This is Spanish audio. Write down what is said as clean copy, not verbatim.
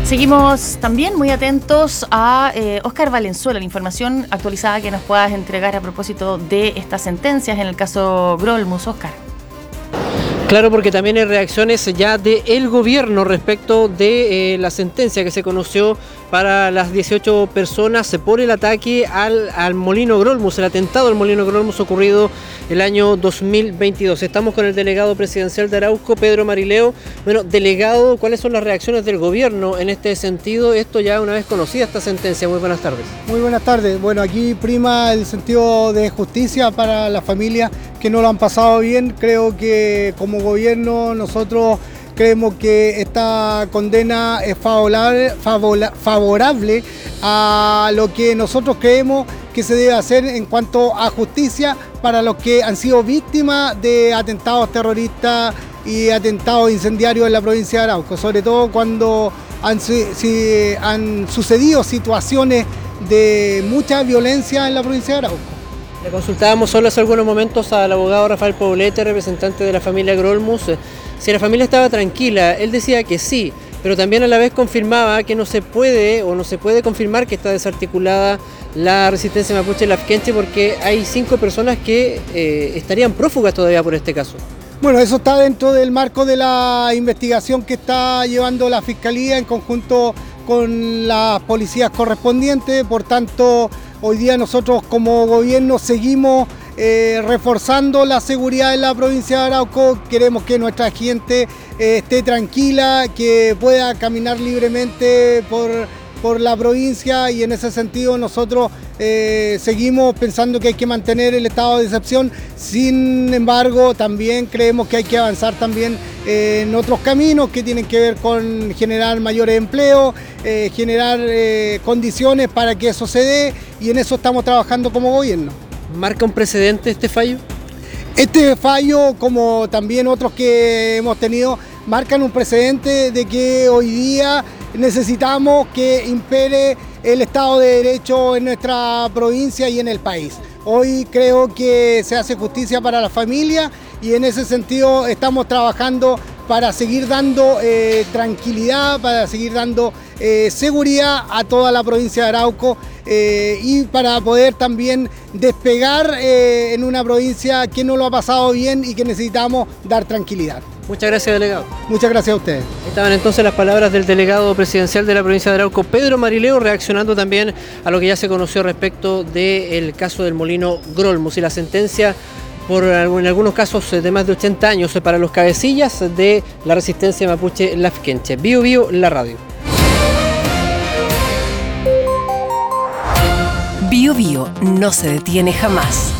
Seguimos también muy atentos a Óscar Valenzuela, la información actualizada que nos puedas entregar a propósito de estas sentencias en el caso Grolmus. Óscar. Claro, porque también hay reacciones ya del gobierno respecto de la sentencia que se conoció para las 18 personas por el ataque al Molino Grolmus, el atentado al Molino Grolmus ocurrido el año 2022. Estamos con el delegado presidencial de Arauco, Pedro Marileo. Bueno, delegado, ¿cuáles son las reacciones del gobierno en este sentido? Esto ya una vez conocida esta sentencia. Muy buenas tardes. Muy buenas tardes. Bueno, aquí prima el sentido de justicia para las familias que no lo han pasado bien. Creo que como gobierno nosotros creemos que esta condena es favorable a lo que nosotros creemos que se debe hacer en cuanto a justicia para los que han sido víctimas de atentados terroristas y atentados incendiarios en la provincia de Arauco, sobre todo cuando han sucedido situaciones de mucha violencia en la provincia de Arauco. Le consultábamos solo hace algunos momentos al abogado Rafael Poblete, representante de la familia Grolmus, si la familia estaba tranquila. Él decía que sí, pero también a la vez confirmaba que no se puede confirmar que está desarticulada la resistencia mapuche lafkenche porque hay 5 personas que estarían prófugas todavía por este caso. Bueno, eso está dentro del marco de la investigación que está llevando la Fiscalía en conjunto con las policías correspondientes. Por tanto, hoy día nosotros como gobierno seguimos reforzando la seguridad en la provincia de Arauco. Queremos que nuestra gente esté tranquila, que pueda caminar libremente por la provincia, y en ese sentido nosotros seguimos pensando que hay que mantener el estado de excepción. Sin embargo, también creemos que hay que avanzar también en otros caminos que tienen que ver con generar mayores empleos, generar condiciones para que eso se dé, y en eso estamos trabajando como gobierno. ¿Marca un precedente este fallo? Este fallo, como también otros que hemos tenido, marcan un precedente de que hoy día necesitamos que impere el Estado de Derecho en nuestra provincia y en el país. Hoy creo que se hace justicia para la familia, y en ese sentido estamos trabajando para seguir dando tranquilidad, para seguir dando seguridad a toda la provincia de Arauco, y para poder también despegar en una provincia que no lo ha pasado bien y que necesitamos dar tranquilidad. Muchas gracias, delegado. Muchas gracias a ustedes. Estaban entonces las palabras del delegado presidencial de la provincia de Arauco, Pedro Marileo, reaccionando también a lo que ya se conoció respecto del caso del Molino Grolmus y la sentencia en algunos casos de más de 80 años para los cabecillas de la resistencia mapuche lafkenche. Bio Bio, la radio. Bio Bio no se detiene jamás.